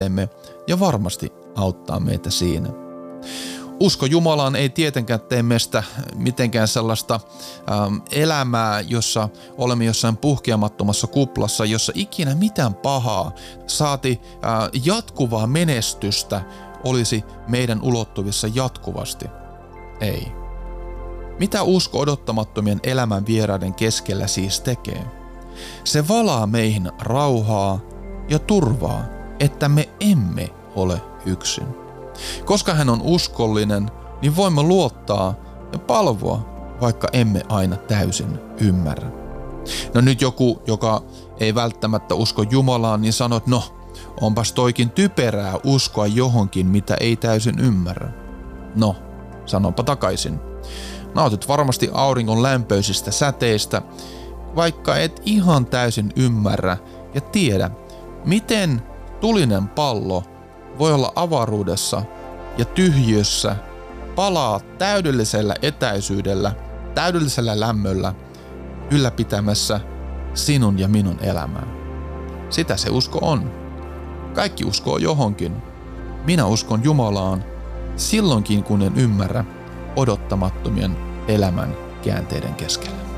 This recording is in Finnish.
ja varmasti auttaa meitä siinä. Usko Jumalaan ei tietenkään tee meistä mitenkään sellaista elämää, jossa olemme jossain puhkeamattomassa kuplassa, jossa ikinä mitään pahaa, saati jatkuvaa menestystä olisi meidän ulottuvissa jatkuvasti. Ei. Mitä usko odottamattomien elämän vieraiden keskellä siis tekee? Se valaa meihin rauhaa ja turvaa, että me emme ole yksin. Koska hän on uskollinen, niin voimme luottaa ja palvoa, vaikka emme aina täysin ymmärrä. No nyt joku, joka ei välttämättä usko Jumalaan, niin sanoo, että no, onpas toikin typerää uskoa johonkin, mitä ei täysin ymmärrä. No, sanonpa takaisin. Nautit varmasti auringon lämpöisistä säteistä, vaikka et ihan täysin ymmärrä ja tiedä, miten tulinen pallo voi olla avaruudessa ja tyhjössä, palaa täydellisellä etäisyydellä, täydellisellä lämmöllä, ylläpitämässä sinun ja minun elämää. Sitä se usko on. Kaikki uskoo johonkin. Minä uskon Jumalaan silloinkin, kun en ymmärrä odottamattomien elämän käänteiden keskellä.